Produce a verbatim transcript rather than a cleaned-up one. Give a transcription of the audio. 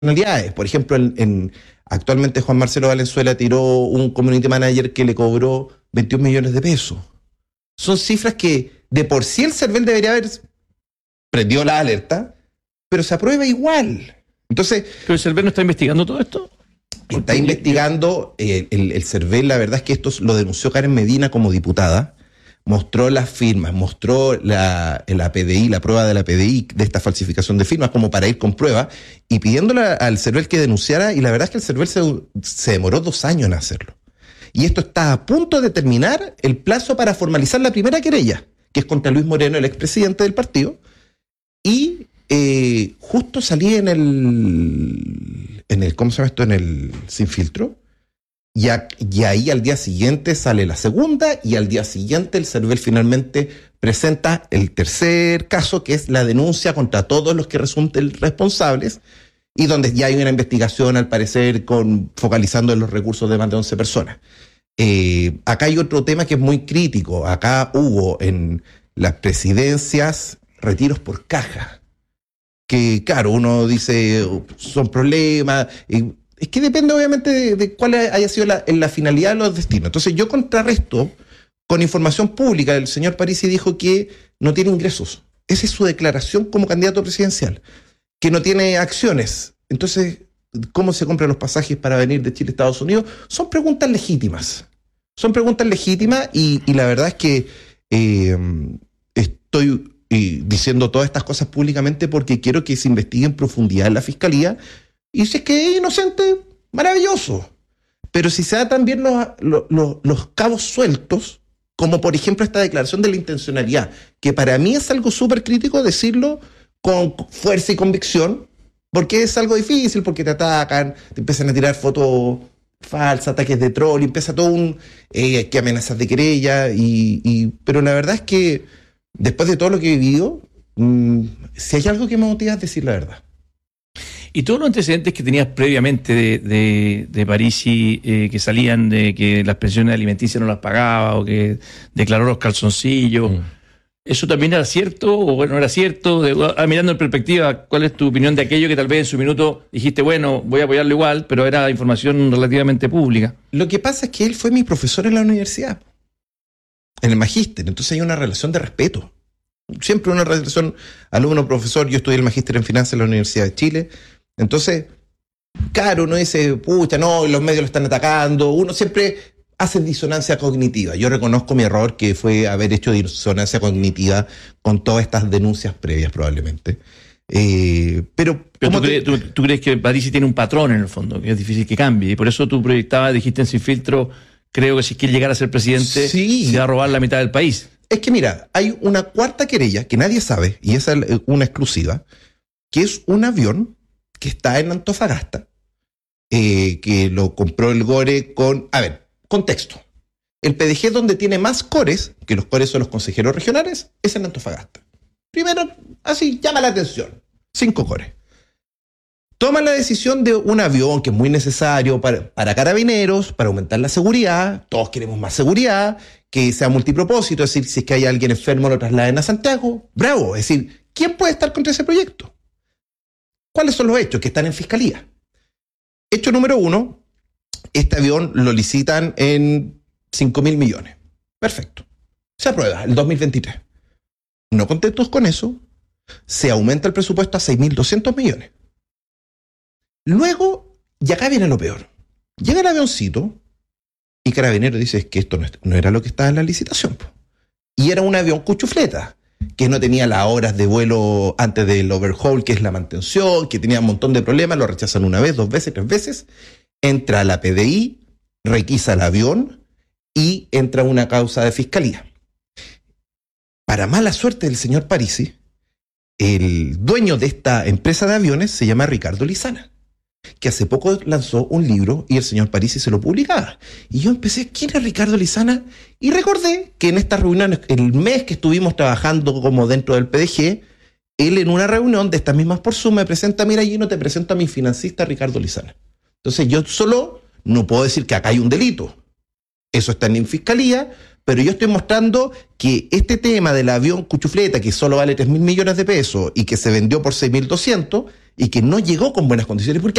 personalidades. Por ejemplo, en, en, actualmente Juan Marcelo Valenzuela tiró un community manager que le cobró veintiún millones de pesos. Son cifras que de por sí el CERVEL debería haber prendido la alerta, pero se aprueba igual. Entonces, ¿pero el CERVEL no está investigando todo esto? Está investigando, eh, el, el CERVEL, la verdad es que esto lo denunció Karen Medina como diputada, mostró las firmas, mostró la, la P D I, la prueba de la P D I de esta falsificación de firmas como para ir con prueba y pidiéndole al CERVEL que denunciara, y la verdad es que el CERVEL se, se demoró dos años en hacerlo. Y esto está a punto de terminar el plazo para formalizar la primera querella, que es contra Luis Moreno, el expresidente del partido, y eh, justo salí en el, en el, ¿cómo se llama esto? En el Sin Filtro. Y, a, y ahí al día siguiente sale la segunda y al día siguiente el CERVEL finalmente presenta el tercer caso, que es la denuncia contra todos los que resulten responsables y donde ya hay una investigación, al parecer, con, focalizando en los recursos de más de once personas. Eh, acá hay otro tema que es muy crítico. Acá hubo en las presidencias retiros por caja, que claro, uno dice son problemas... Eh, Es que depende obviamente de, de cuál haya sido la, la finalidad de los destinos. Entonces yo contrarresto con información pública. El señor Parisi dijo que no tiene ingresos. Esa es su declaración como candidato presidencial. Que no tiene acciones. Entonces, ¿cómo se compran los pasajes para venir de Chile a Estados Unidos? Son preguntas legítimas. Son preguntas legítimas y, y la verdad es que eh, estoy eh, diciendo todas estas cosas públicamente porque quiero que se investigue en profundidad en la Fiscalía. Y si es que es inocente, maravilloso. Pero si se da también los, los, los, los cabos sueltos, como por ejemplo esta declaración de la intencionalidad, que para mí es algo súper crítico decirlo con fuerza y convicción, porque es algo difícil, porque te atacan, te empiezan a tirar fotos falsas, ataques de troll, y empieza todo un... Eh, que amenazas de querella, y, y, pero la verdad es que después de todo lo que he vivido, mmm, si hay algo que me motiva es decir la verdad. Y todos los antecedentes que tenías previamente de, de, de Parisi, eh, que salían de que las pensiones alimenticias no las pagaba o que declaró los calzoncillos, mm. ¿eso también era cierto o bueno, no era cierto? De, ah, mirando en perspectiva, ¿cuál es tu opinión de aquello que tal vez en su minuto dijiste, bueno, voy a apoyarlo igual, pero era información relativamente pública? Lo que pasa es que él fue mi profesor en la universidad, en el magíster, entonces hay una relación de respeto. Siempre una relación alumno-profesor. Yo estudié el magíster en finanzas en la Universidad de Chile. Entonces, claro, uno dice, pucha, no, los medios lo están atacando. Uno siempre hace disonancia cognitiva. Yo reconozco mi error, que fue haber hecho disonancia cognitiva con todas estas denuncias previas, probablemente. Eh, pero pero tú, te... crees, tú, tú crees que Parisi tiene un patrón en el fondo, que es difícil que cambie. Y por eso tú proyectabas, dijiste en Sin Filtro, creo que si quiere llegar a ser presidente, sí, se va a robar la mitad del país. Es que mira, hay una cuarta querella que nadie sabe, y esa es una exclusiva, que es un avión que está en Antofagasta, eh, que lo compró el Gore con... A ver, contexto. El P D G donde tiene más cores, que los cores son los consejeros regionales, es en Antofagasta. Primero, así, llama la atención. Cinco cores. Toman la decisión de un avión que es muy necesario para, para carabineros, para aumentar la seguridad. Todos queremos más seguridad, que sea multipropósito, es decir, si es que hay alguien enfermo lo trasladen a Santiago. ¡Bravo! Es decir, ¿quién puede estar contra ese proyecto? ¿Cuáles son los hechos que están en fiscalía? Hecho número uno, este avión lo licitan en cinco mil millones. Perfecto. Se aprueba el dos mil veintitrés. No contentos con eso, se aumenta el presupuesto a seis mil doscientos millones. Luego, y acá viene lo peor, llega el avioncito y Carabinero dice que esto no, no era lo que estaba en la licitación. Po. Y era un avión cuchufleta, que no tenía las horas de vuelo antes del overhaul, que es la mantención, que tenía un montón de problemas, lo rechazan una vez, dos veces, tres veces. Entra la P D I, requisa el avión y entra una causa de fiscalía. Para mala suerte del señor Parisi, el dueño de esta empresa de aviones se llama Ricardo Lizana, que hace poco lanzó un libro y el señor Parisi se lo publicaba. Y yo empecé, ¿quién es Ricardo Lizana? Y recordé que en estas reuniones, el mes que estuvimos trabajando como dentro del P D G, él en una reunión de estas mismas por Zoom me presenta, mira, Gino, te presento a mi financista Ricardo Lizana. Entonces yo solo no puedo decir que acá hay un delito. Eso está en fiscalía, pero yo estoy mostrando que este tema del avión cuchufleta, que solo vale tres mil millones de pesos y que se vendió por seis mil doscientos, y que no llegó con buenas condiciones, porque